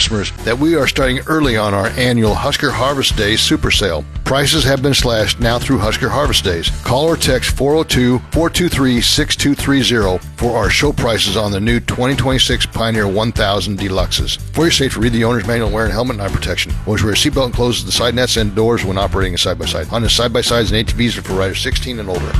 customers that we are starting early on our annual Husker Harvest Days Super Sale. Prices have been slashed now through Husker Harvest Days. Call or text 402-423-6230 for our show prices on the new 2026 Pioneer 1000 Deluxes. For your safety, read the owner's manual, wearing helmet and eye protection. Always wear a seatbelt and closes the side nets and doors when operating a side-by-side. Honda side-by-sides and ATVs are for riders 16 and older.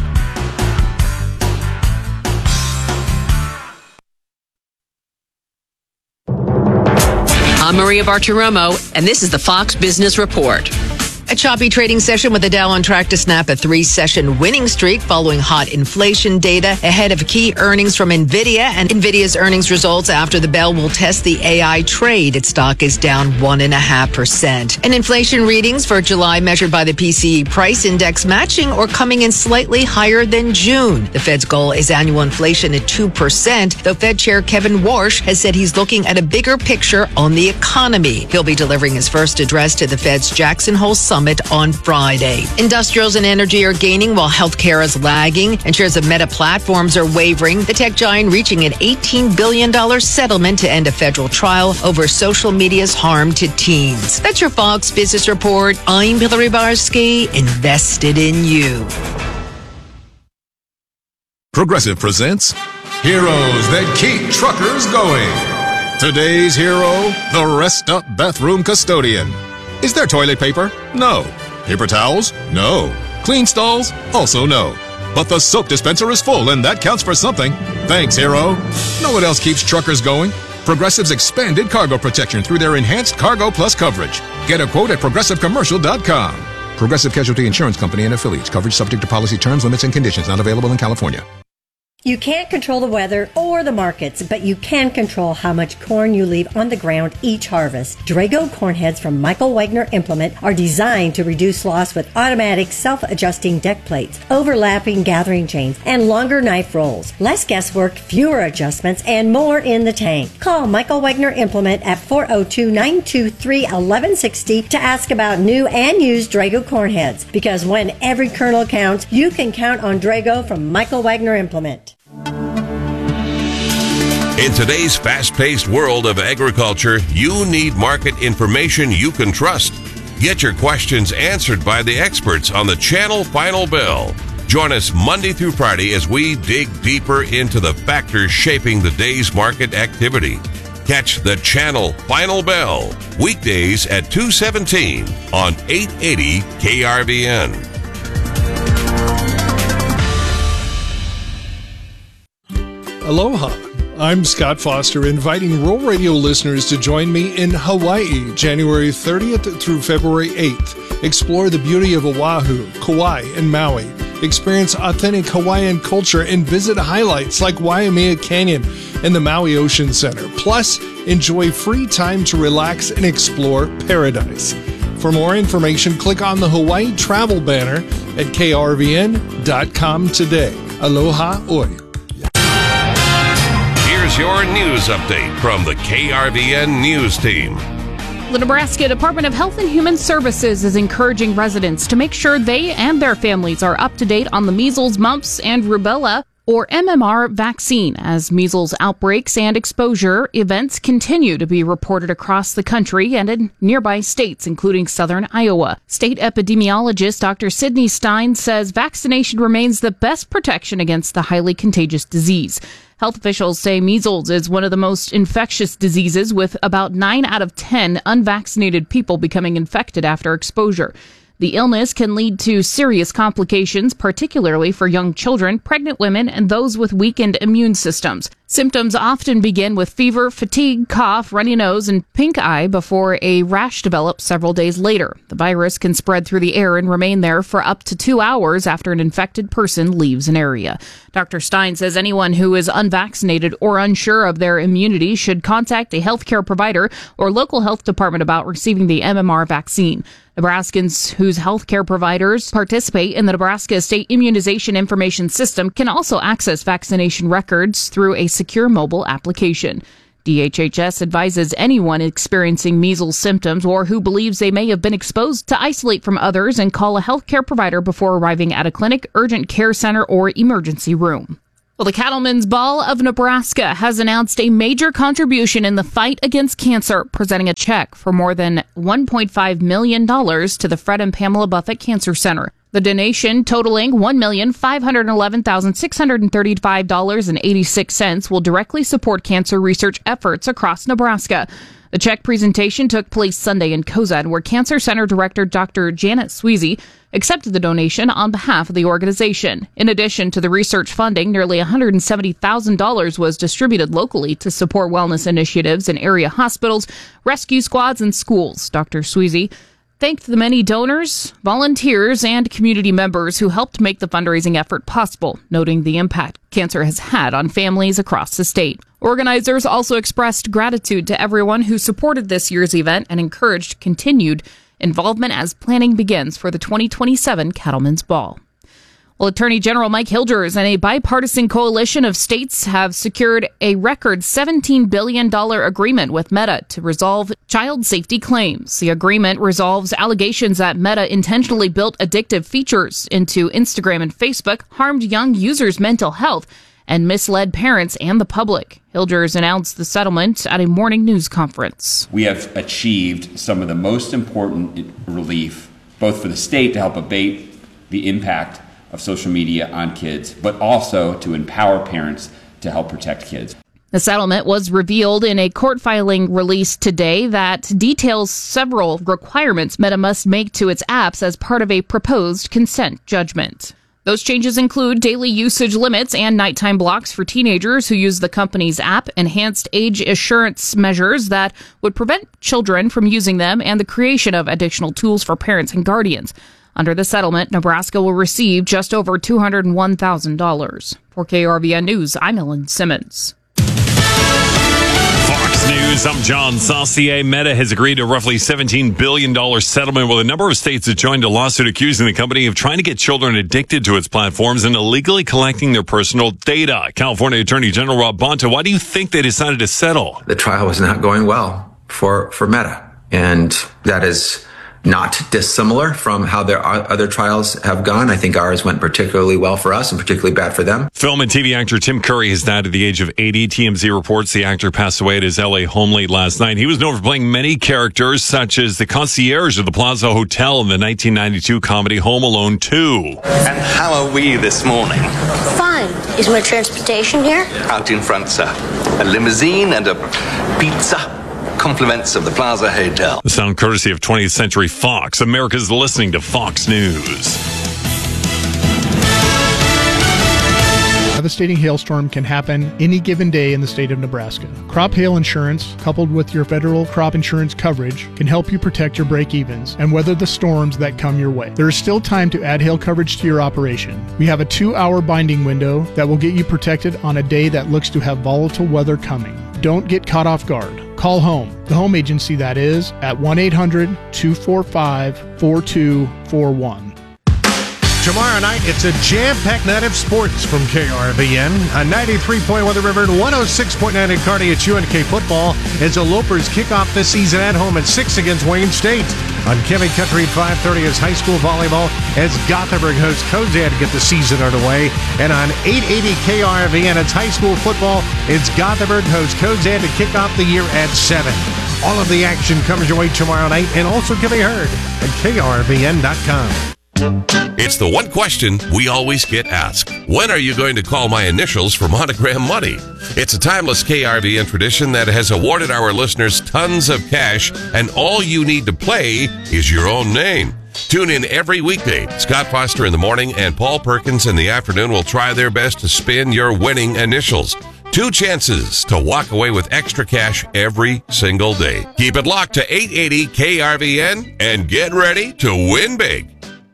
I'm Maria Bartiromo, and this is the Fox Business Report. A choppy trading session with the Dow on track to snap a 3-session winning streak following hot inflation data ahead of key earnings from NVIDIA. And NVIDIA's earnings results after the bell will test the AI trade. Its stock is down 1.5%. And inflation readings for July measured by the PCE price index matching or coming in slightly higher than June. The Fed's goal is annual inflation at 2%, though Fed Chair Kevin Warsh has said he's looking at a bigger picture on the economy. He'll be delivering his first address to the Fed's Jackson Hole Summit on Friday. Industrials and energy are gaining while healthcare is lagging, and shares of Meta Platforms are wavering. The tech giant reaching an $18 billion settlement to end a federal trial over social media's harm to teens. That's your Fox Business Report. I'm Hillary Barsky, invested in you. Progressive presents Heroes That Keep Truckers Going. Today's hero, the Rest Up Bathroom Custodian. Is there toilet paper? No. Paper towels? No. Clean stalls? Also no. But the soap dispenser is full, and that counts for something. Thanks, hero. Know what else keeps truckers going? Progressive's expanded cargo protection through their enhanced Cargo Plus coverage. Get a quote at progressivecommercial.com. Progressive Casualty Insurance Company and affiliates. Coverage subject to policy terms, limits, and conditions. Not available in California. You can't control the weather or the markets, but you can control how much corn you leave on the ground each harvest. Drago corn heads from Michael Wagner Implement are designed to reduce loss with automatic self-adjusting deck plates, overlapping gathering chains, and longer knife rolls. Less guesswork, fewer adjustments, and more in the tank. Call Michael Wagner Implement at 402-923-1160 to ask about new and used Drago corn heads. Because when every kernel counts, you can count on Drago from Michael Wagner Implement. In today's fast-paced world of agriculture, you need market information you can trust. Get your questions answered by the experts on the Channel Final Bell. Join us Monday through Friday as we dig deeper into the factors shaping the day's market activity. Catch the Channel Final Bell weekdays at 2:17 on 880 KRVN. Aloha. I'm Scott Foster, inviting Rural Radio listeners to join me in Hawaii, January 30th through February 8th. Explore the beauty of Oahu, Kauai, and Maui. Experience authentic Hawaiian culture and visit highlights like Waimea Canyon and the Maui Ocean Center. Plus, enjoy free time to relax and explore paradise. For more information, click on the Hawaii travel banner at krvn.com today. Aloha oi. Here's your news update from the KRVN News Team. The Nebraska Department of Health and Human Services is encouraging residents to make sure they and their families are up to date on the measles, mumps, and rubella, or MMR vaccine, as measles outbreaks and exposure events continue to be reported across the country and in nearby states, including southern Iowa. State epidemiologist Dr. Sidney Stein says vaccination remains the best protection against the highly contagious disease. Health officials say measles is one of the most infectious diseases, with about 9 out of 10 unvaccinated people becoming infected after exposure. The illness can lead to serious complications, particularly for young children, pregnant women, and those with weakened immune systems. Symptoms often begin with fever, fatigue, cough, runny nose, and pink eye before a rash develops several days later. The virus can spread through the air and remain there for up to 2 hours after an infected person leaves an area. Dr. Stein says anyone who is unvaccinated or unsure of their immunity should contact a healthcare provider or local health department about receiving the MMR vaccine. Nebraskans whose healthcare providers participate in the Nebraska State Immunization Information System can also access vaccination records through a secure mobile application. DHHS advises anyone experiencing measles symptoms or who believes they may have been exposed to isolate from others and call a healthcare provider before arriving at a clinic, urgent care center, or emergency room. Well, the Cattlemen's Ball of Nebraska has announced a major contribution in the fight against cancer, presenting a check for more than $1.5 million to the Fred and Pamela Buffett Cancer Center. The donation, totaling $1,511,635.86, will directly support cancer research efforts across Nebraska. The check presentation took place Sunday in Cozad, where Cancer Center Director Dr. Janet Sweezy accepted the donation on behalf of the organization. In addition to the research funding, nearly $170,000 was distributed locally to support wellness initiatives in area hospitals, rescue squads, and schools. Dr. Sweezy thanked the many donors, volunteers, and community members who helped make the fundraising effort possible, noting the impact cancer has had on families across the state. Organizers also expressed gratitude to everyone who supported this year's event and encouraged continued involvement as planning begins for the 2027 Cattlemen's Ball. Well, Attorney General Mike Hilgers and a bipartisan coalition of states have secured a record $17 billion agreement with Meta to resolve child safety claims. The agreement resolves allegations that Meta intentionally built addictive features into Instagram and Facebook, harmed young users' mental health, and misled parents and the public. Hilgers announced the settlement at a morning news conference. We have achieved some of the most important relief, both for the state to help abate the impact of social media on kids, but also to empower parents to help protect kids. The settlement was revealed in a court filing released today that details several requirements Meta must make to its apps as part of a proposed consent judgment. Those changes include daily usage limits and nighttime blocks for teenagers who use the company's app, enhanced age assurance measures that would prevent children from using them, and the creation of additional tools for parents and guardians. Under the settlement, Nebraska will receive just over $201,000. For KRVN News, I'm Ellen Simmons. Fox News, I'm John Saucier. Meta has agreed to a roughly $17 billion settlement with a number of states that joined a lawsuit accusing the company of trying to get children addicted to its platforms and illegally collecting their personal data. California Attorney General Rob Bonta, why do you think they decided to settle? The trial was not going well for Meta, and that is not dissimilar from how their other trials have gone. I think ours went particularly well for us and particularly bad for them. Film and TV actor Tim Curry has died at the age of 80. TMZ reports the actor passed away at his LA home late last night. He was known for playing many characters, such as the concierge of the Plaza Hotel in the 1992 comedy Home Alone 2. And how are we this morning? Fine. Is my transportation here? Out in front, sir. A limousine and a pizza. Compliments of the Plaza Hotel. The sound courtesy of 20th Century Fox. America's listening to Fox News. A devastating hailstorm can happen any given day in the state of Nebraska. Crop hail insurance, coupled with your federal crop insurance coverage, can help you protect your break-evens and weather the storms that come your way. There is still time to add hail coverage to your operation. We have a 2-hour binding window that will get you protected on a day that looks to have volatile weather coming. Don't get caught off guard. Call home, the home agency that is, at 1-800-245-4241. Tomorrow night, it's a jam-packed night of sports from KRVN. A 93.1 The River and 106.9 in Kearney at UNK football as the Lopers kick off the season at home at 6 against Wayne State. On Kevin Country at 5:30 is high school volleyball as Gothenburg hosts Cozad to get the season underway. And on 880 KRVN, it's high school football. It's Gothenburg hosts Cozad to kick off the year at 7. All of the action comes your way tomorrow night and also can be heard at krvn.com. It's the one question we always get asked. When are you going to call my initials for Monogram Money? It's a timeless KRVN tradition that has awarded our listeners tons of cash, and all you need to play is your own name. Tune in every weekday. Scott Foster in the morning and Paul Perkins in the afternoon will try their best to spin your winning initials. 2 chances to walk away with extra cash every single day. Keep it locked to 880 KRVN and get ready to win big.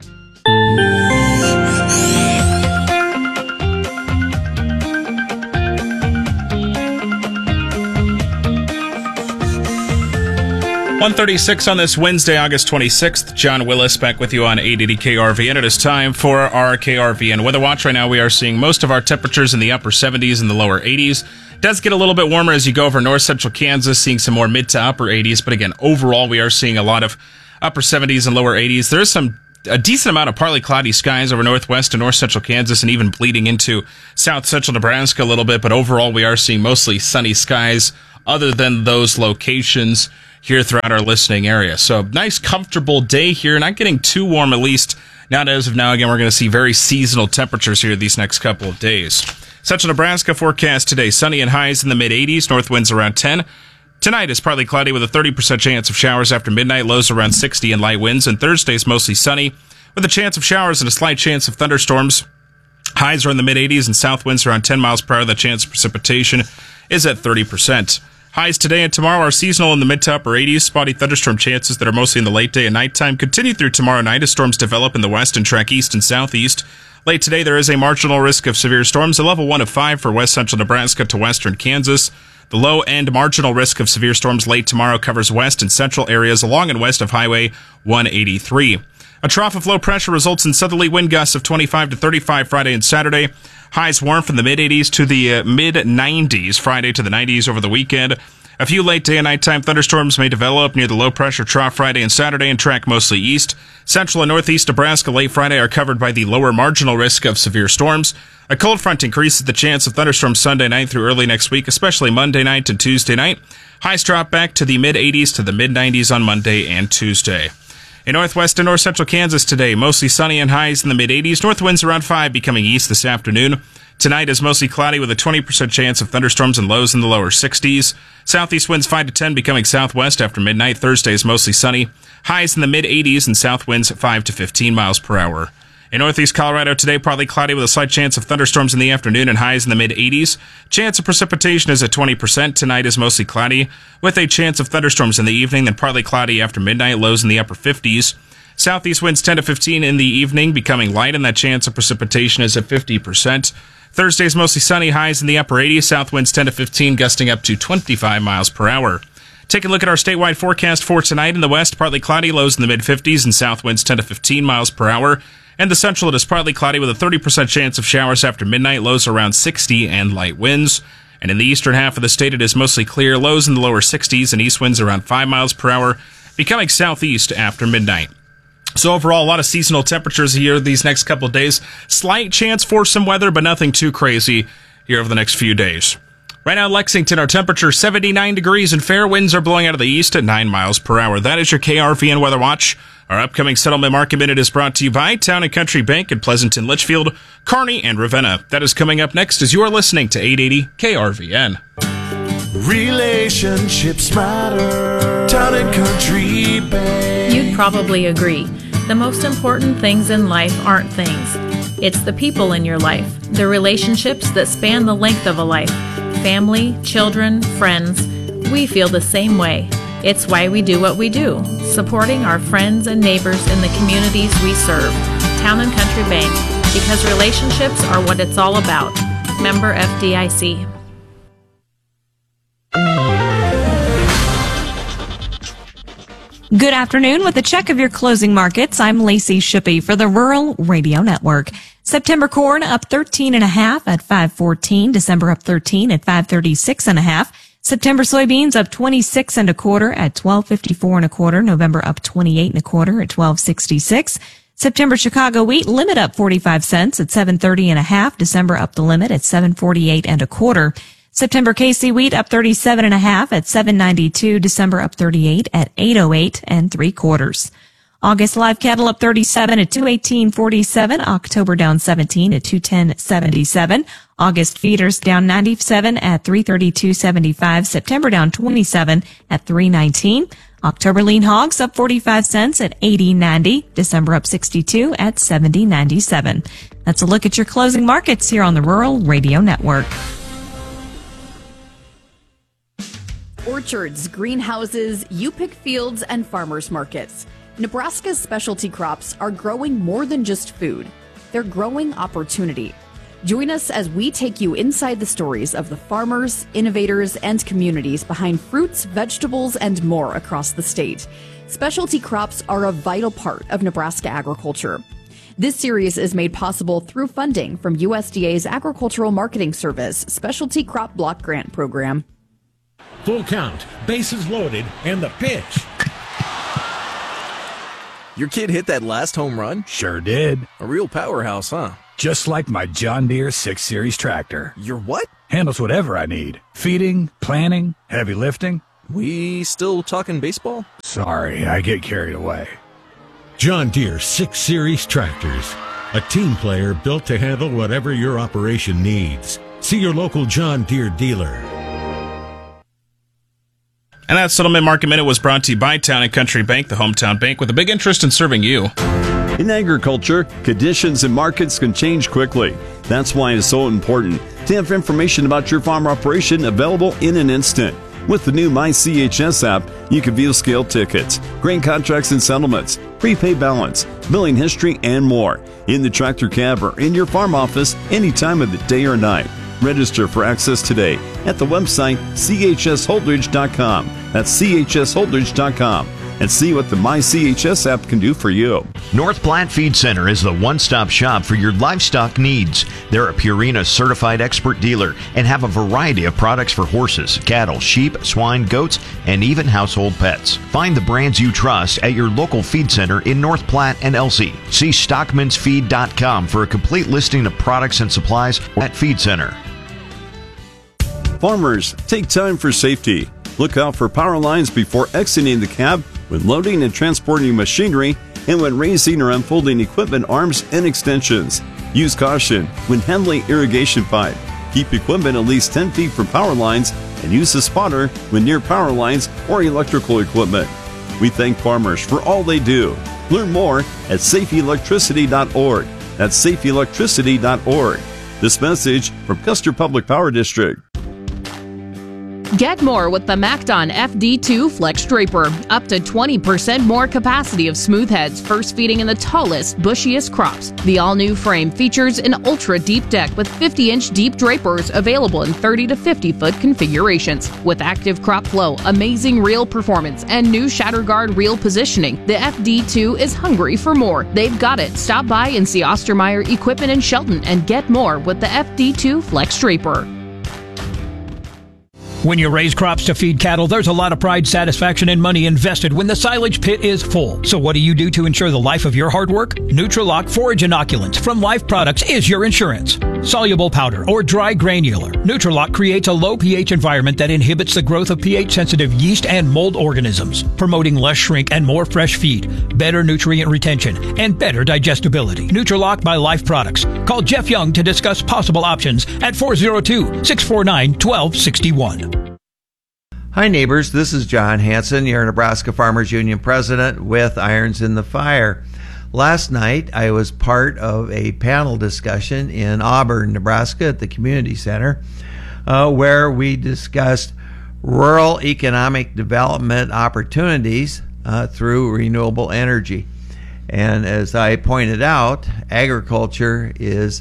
.136 on this Wednesday, August 26th. John Willis back with you on 880 KRVN. It is time for our KRVN Weather Watch. Right now we are seeing most of our temperatures in the upper 70s and the lower 80s. It does get a little bit warmer as you go over north central Kansas, seeing some more mid to upper 80s. But again, overall we are seeing a lot of upper 70s and lower 80s. There is some a decent amount of partly cloudy skies over northwest and north central Kansas and even bleeding into south central Nebraska a little bit. But overall, we are seeing mostly sunny skies other than those locations here throughout our listening area. So nice, comfortable day here. Not getting too warm, at least not as of now. Again, we're going to see very seasonal temperatures here these next couple of days. Central Nebraska forecast today, sunny and highs in the mid-80s, north winds around 10. Tonight is partly cloudy with a 30% chance of showers after midnight, lows around 60 and light winds. And Thursday is mostly sunny with a chance of showers and a slight chance of thunderstorms. Highs are in the mid-80s and south winds around 10 miles per hour. The chance of precipitation is at 30%. Highs today and tomorrow are seasonal in the mid to upper 80s. Spotty thunderstorm chances that are mostly in the late day and nighttime continue through tomorrow night as storms develop in the west and track east and southeast. Late today, there is a marginal risk of severe storms, a level 1 of 5 for west central Nebraska to western Kansas. The low-end marginal risk of severe storms late tomorrow covers west and central areas along and west of Highway 183. A trough of low pressure results in southerly wind gusts of 25 to 35 Friday and Saturday. Highs warm from the mid-80s to the mid-90s Friday to the 90s over the weekend. A few late day and nighttime thunderstorms may develop near the low-pressure trough Friday and Saturday and track mostly east. Central and northeast Nebraska late Friday are covered by the lower marginal risk of severe storms. A cold front increases the chance of thunderstorms Sunday night through early next week, especially Monday night and Tuesday night. Highs drop back to the mid-80s to the mid-90s on Monday and Tuesday. In northwest and north central Kansas today, mostly sunny and highs in the mid-80s. North winds around 5, becoming east this afternoon. Tonight is mostly cloudy with a 20% chance of thunderstorms and lows in the lower 60s. Southeast winds 5 to 10, becoming southwest after midnight. Thursday is mostly sunny. Highs in the mid-80s and south winds 5 to 15 miles per hour. In northeast Colorado today, partly cloudy with a slight chance of thunderstorms in the afternoon and highs in the mid-80s. Chance of precipitation is at 20%. Tonight is mostly cloudy with a chance of thunderstorms in the evening, then partly cloudy after midnight, lows in the upper 50s. Southeast winds 10 to 15 in the evening, becoming light, and that chance of precipitation is at 50%. Thursday is mostly sunny, highs in the upper 80s. South winds 10 to 15, gusting up to 25 miles per hour. Take a look at our statewide forecast for tonight. In the west, partly cloudy, lows in the mid-50s, and south winds 10 to 15 miles per hour. In the central, it is partly cloudy with a 30% chance of showers after midnight, lows around 60 and light winds. And in the eastern half of the state, it is mostly clear, lows in the lower 60s and east winds around 5 miles per hour, becoming southeast after midnight. So overall, a lot of seasonal temperatures here these next couple of days. Slight chance for some weather, but nothing too crazy here over the next few days. Right now in Lexington, our temperature 79 degrees and fair winds are blowing out of the east at 9 miles per hour. That is your KRVN Weather Watch. Our upcoming Settlement Market Minute is brought to you by Town & Country Bank in Pleasanton, Litchfield, Kearney, and Ravenna. That is coming up next as you are listening to 880 KRVN. Relationships matter. Town & Country Bank. You'd probably agree. The most important things in life aren't things. It's the people in your life, the relationships that span the length of a life. Family, children, friends. We feel the same way. It's why we do what we do, supporting our friends and neighbors in the communities we serve. Town & Country Bank, because relationships are what it's all about. Member FDIC. Good afternoon. With a check of your closing markets, I'm Lacey Shippey for the Rural Radio Network. September corn up 13.5 at 5.14. December up 13 at 5.36.5. September soybeans up 26.25 at 12.54.25. November up 28.25 at 12.66. September Chicago wheat limit up 45 cents at 7.30.5. December up the limit at 7.48.25. September KC wheat up 37.5 at 7.92. December up 38 at 8.08 3/4. August live cattle up 37 at 218.47. October down 17 at 210.77. August feeders down 97 at 332.75. September down 27 at 319. October lean hogs up 45 cents at 80.90. December up 62 at 70.97. That's a look at your closing markets here on the Rural Radio Network. Orchards, greenhouses, you-pick fields, and farmers markets. Nebraska's specialty crops are growing more than just food. They're growing opportunity. Join us as we take you inside the stories of the farmers, innovators, and communities behind fruits, vegetables, and more across the state. Specialty crops are a vital part of Nebraska agriculture. This series is made possible through funding from USDA's Agricultural Marketing Service Specialty Crop Block Grant Program. Full count, bases loaded, and the pitch. Your kid hit that last home run? Sure did. A real powerhouse, huh? Just like my John Deere 6 Series tractor. Your what? Handles whatever I need. Feeding, planting, heavy lifting. We still talking baseball? Sorry, I get carried away. John Deere 6 Series tractors. A team player built to handle whatever your operation needs. See your local John Deere dealer. And that Settlement Market Minute was brought to you by Town & Country Bank, the hometown bank with a big interest in serving you. In agriculture, conditions and markets can change quickly. That's why it's so important to have information about your farm operation available in an instant. With the new MyCHS app, you can view scale tickets, grain contracts and settlements, prepay balance, billing history, and more in the tractor cab or in your farm office any time of the day or night. Register for access today at the website chsholdridge.com. That's chsholdridge.com. And see what the MyCHS app can do for you. North Platte Feed Center is the one-stop shop for your livestock needs. They're a Purina certified expert dealer and have a variety of products for horses, cattle, sheep, swine, goats, and even household pets. Find the brands you trust at your local feed center in North Platte and Elsie. See stockmansfeed.com for a complete listing of products and supplies at Feed Center. Farmers, take time for safety. Look out for power lines before exiting the cab, when loading and transporting machinery, and when raising or unfolding equipment arms and extensions. Use caution when handling irrigation pipe. Keep equipment at least 10 feet from power lines, and use a spotter when near power lines or electrical equipment. We thank farmers for all they do. Learn more at safeelectricity.org. That's safeelectricity.org. This message from Custer Public Power District. Get more with the MacDon FD2 Flex Draper. Up to 20% more capacity of smooth heads, first feeding in the tallest, bushiest crops. The all-new frame features an ultra-deep deck with 50-inch deep drapers available in 30 to 50-foot configurations. With active crop flow, amazing reel performance, and new shatter guard reel positioning, the FD2 is hungry for more. They've got it. Stop by and see Ostermeyer Equipment in Shelton and get more with the FD2 Flex Draper. When you raise crops to feed cattle, there's a lot of pride, satisfaction, and money invested when the silage pit is full. So what do you do to ensure the life of your hard work? Nutrilock Forage Inoculants from Life Products is your insurance. Soluble powder or dry granular, Nutrilock creates a low pH environment that inhibits the growth of pH-sensitive yeast and mold organisms, promoting less shrink and more fresh feed, better nutrient retention, and better digestibility. Nutrilock by Life Products. Call Jeff Young to discuss possible options at 402-649-1261. Hi neighbors, this is John Hanson, your Nebraska Farmers Union president with Irons in the Fire. Last night I was part of a panel discussion in Auburn, Nebraska at the Community Center where we discussed rural economic development opportunities through renewable energy. And as I pointed out, agriculture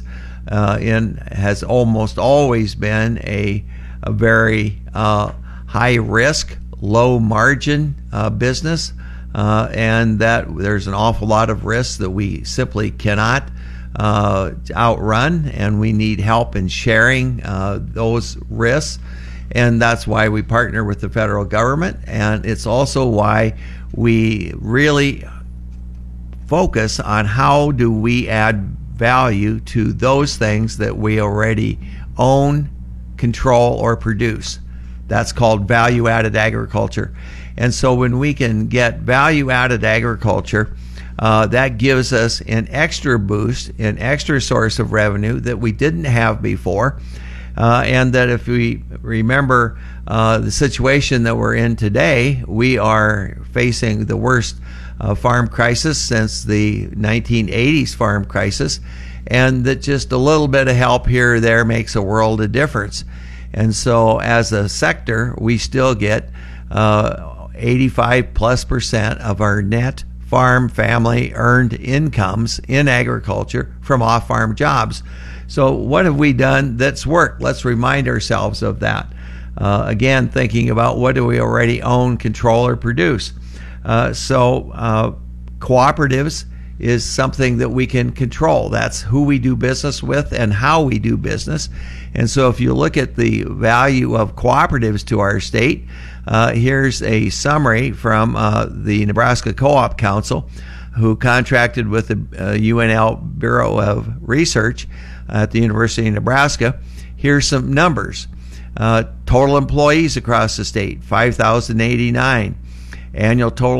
has almost always been a very high risk, low margin business, and that there's an awful lot of risks that we simply cannot outrun, and we need help in sharing those risks. And that's why we partner with the federal government, and it's also why we really focus on how do we add value to those things that we already own, control, or produce. That's called value-added agriculture. And so when we can get value-added agriculture, that gives us an extra boost, an extra source of revenue that we didn't have before. And that if we remember the situation that we're in today, we are facing the worst farm crisis since the 1980s farm crisis. And that just a little bit of help here or there makes a world of difference. And so as a sector, we still get 85+% of our net farm family earned incomes in agriculture from off-farm jobs. So what have we done that's worked? Let's remind ourselves of that. Again, thinking about what do we already own, control, or produce. Cooperatives is something that we can control. That's who we do business with and how we do business. And so if you look at the value of cooperatives to our state, here's a summary from the Nebraska Co-op Council. who contracted with the UNL Bureau of Research at the University of Nebraska. Here's some numbers. Total employees across the state, 5,089. Annual total